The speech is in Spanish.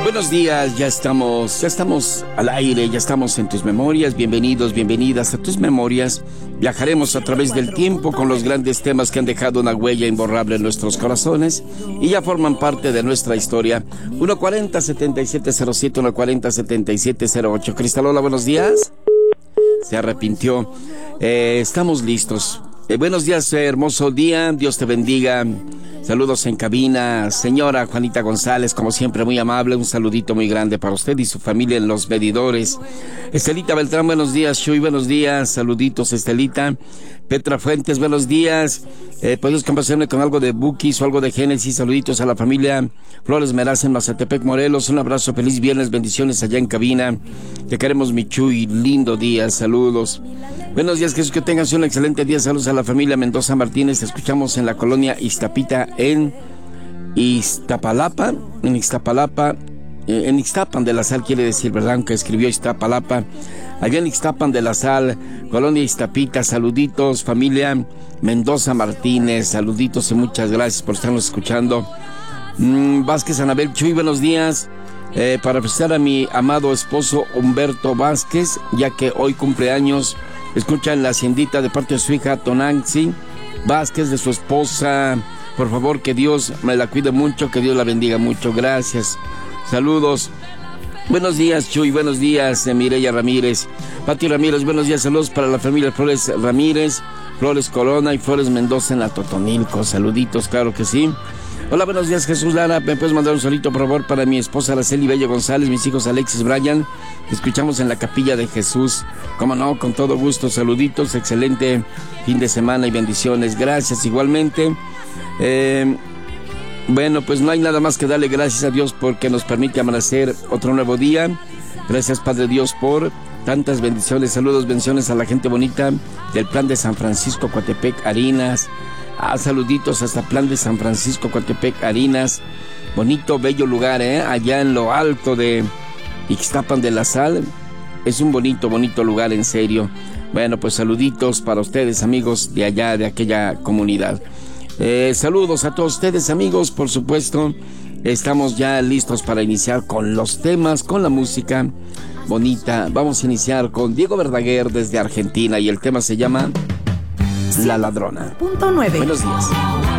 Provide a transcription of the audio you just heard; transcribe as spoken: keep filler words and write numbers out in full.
Buenos días, ya estamos, ya estamos al aire, ya estamos en tus memorias. Bienvenidos, bienvenidas a tus memorias. Viajaremos a través del tiempo con los grandes temas que han dejado una huella imborrable en nuestros corazones y ya forman parte de nuestra historia. uno cuarenta, setenta y siete cero siete, uno cuarenta, setenta y siete cero ocho. Cristalola, buenos días. Se arrepintió. Eh, estamos listos. Eh, buenos días, eh, hermoso día. Dios te bendiga. Saludos en cabina, señora Juanita González, como siempre muy amable, un saludito muy grande para usted y su familia en Los Medidores. Estelita Beltrán, buenos días. Chuy, buenos días, saluditos Estelita. Petra Fuentes, buenos días. Eh, ¿Puedes complacerme con algo de Bukis o algo de Génesis? Saluditos a la familia Flores Meraz en Mazatepec, Morelos. Un abrazo, feliz viernes, bendiciones allá en cabina. Te queremos, mi Chuy, lindo día, saludos. Buenos días, Jesús, que tengas un excelente día. Saludos a la familia Mendoza Martínez. Te escuchamos en la colonia Iztapita, en Iztapalapa, en Iztapalapa, eh, en Ixtapan de la Sal, quiere decir, ¿verdad? Aunque escribió Iztapalapa. Allá en Ixtapan de la Sal, colonia Iztapita, saluditos, familia Mendoza Martínez, saluditos y muchas gracias por estarnos escuchando. Mm, Vázquez Anabel, Chuy, buenos días. Eh, para felicitar a mi amado esposo Humberto Vázquez, ya que hoy cumpleaños. Escucha en la haciendita de parte de su hija Tonantzin Vázquez, de su esposa. Por favor, que Dios me la cuide mucho, que Dios la bendiga mucho. Gracias. Saludos. Buenos días, Chuy. Buenos días, eh, Mireya Ramírez. Pati Ramírez, buenos días. Saludos para la familia Flores Ramírez, Flores Corona y Flores Mendoza en la Totonilco. Saluditos, claro que sí. Hola, buenos días, Jesús Lara. ¿Me puedes mandar un solito, por favor, para mi esposa Araceli Bello González, mis hijos Alexis Brian? Te escuchamos en la Capilla de Jesús. Cómo no, con todo gusto. Saluditos, excelente fin de semana y bendiciones. Gracias, igualmente. Eh, bueno, pues no hay nada más que darle gracias a Dios porque nos permite amanecer otro nuevo día. Gracias, Padre Dios, por tantas bendiciones. Saludos, bendiciones a la gente bonita del Plan de San Francisco, Coatepec, Harinas. Ah, saluditos hasta Plan de San Francisco, Coatepec, Harinas. Bonito, bello lugar, ¿eh? Allá en lo alto de Ixtapan de la Sal. Es un bonito, bonito lugar, en serio. Bueno, pues saluditos para ustedes, amigos de allá, de aquella comunidad. Eh, saludos a todos ustedes, amigos, por supuesto. Estamos ya listos para iniciar con los temas, con la música bonita. Vamos a iniciar con Diego Verdaguer desde Argentina y el tema se llama La Ladrona. Punto nueve. Buenos días.